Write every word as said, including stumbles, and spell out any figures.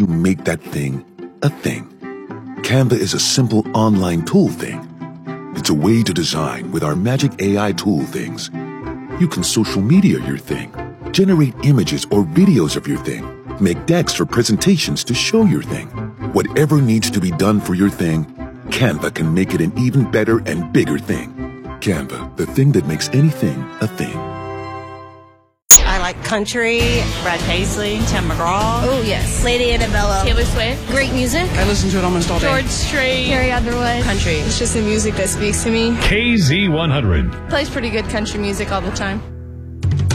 you make that thing a thing. Canva is a simple online tool thing. It's a way to design with our magic A I tool things. You can social media your thing, generate images or videos of your thing, make decks or presentations to show your thing. Whatever needs to be done for your thing, Canva can make it an even better and bigger thing. Canva, the thing that makes anything a thing. I like country. Brad Paisley, Tim McGraw. Oh, yes. Lady Annabella. Taylor Swift. Great music. I listen to it almost all day. George Strait. Carrie Underwood. Country. It's just the music that speaks to me. K Z one hundred. Plays pretty good country music all the time.